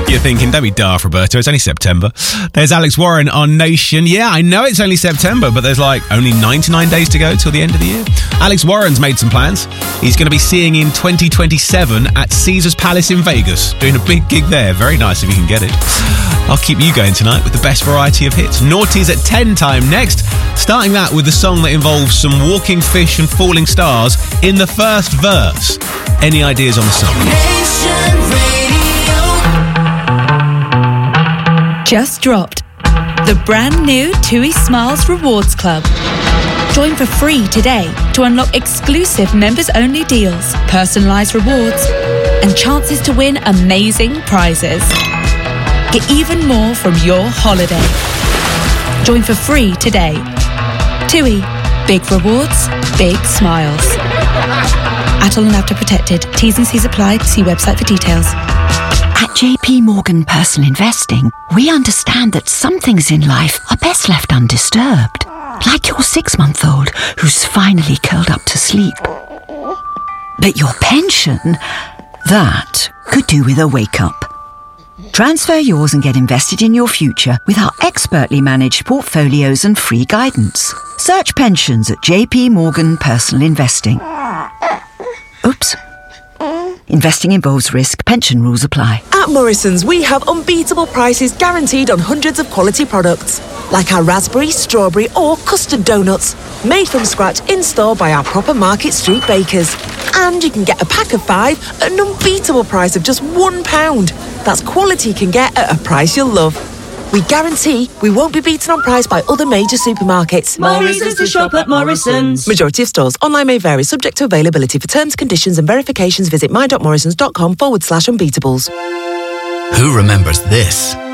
You're thinking, don't be daft, Roberto, it's only September. There's Alex Warren on Nation. Yeah, I know it's only September, but there's like only 99 days to go till the end of the year. Alex Warren's made some plans. He's going to be singing in 2027 at Caesars Palace in Vegas, doing a big gig there. Very nice if you can get it. I'll keep you going tonight with the best variety of hits. Naughties at 10 time next. Starting that with the song that involves some walking fish and falling stars in the first verse. Any ideas on the song? Nation Radio. Just dropped the brand new TUI Smiles Rewards Club. Join for free today to unlock exclusive members-only deals, personalised rewards, and chances to win amazing prizes. Get even more from your holiday. Join for free today. TUI. Big rewards, big smiles. Atoll and Avta protected. T's and C's apply. See website for details. At JP Morgan Personal Investing, we understand that some things in life are best left undisturbed. Like your 6-month-old who's finally curled up to sleep. But your pension, that could do with a wake-up. Transfer yours and get invested in your future with our expertly managed portfolios and free guidance. Search pensions at JP Morgan Personal Investing. Oops. Investing involves risk. Pension rules apply. At Morrison's, we have unbeatable prices guaranteed on hundreds of quality products. Like our raspberry, strawberry or custard donuts. Made from scratch in-store by our proper Market Street bakers. And you can get a pack of 5 at an unbeatable price of just £1. That's quality you can get at a price you'll love. We guarantee we won't be beaten on price by other major supermarkets. More reasons to shop at Morrison's. Majority of stores. Online may vary, subject to availability. For terms, conditions and verifications, visit my.morrisons.com/unbeatables. Who remembers this?